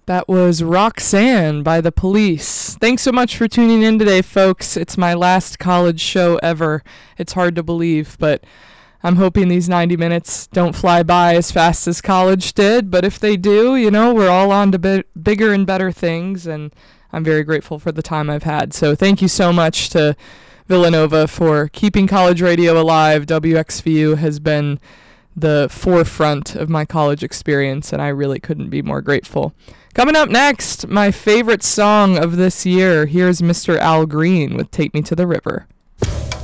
That was Roxanne by The Police. Thanks so much for tuning in today, folks. It's my last college show ever. It's hard to believe, but I'm hoping these 90 minutes don't fly by as fast as college did. But if they do, we're all on to bigger and better things, and I'm very grateful for the time I've had. So thank you so much to Villanova for keeping college radio alive. WXVU has been the forefront of my college experience, and I really couldn't be more grateful. Coming up next, my favorite song of this year. Here's Mr. Al Green with Take Me to the River.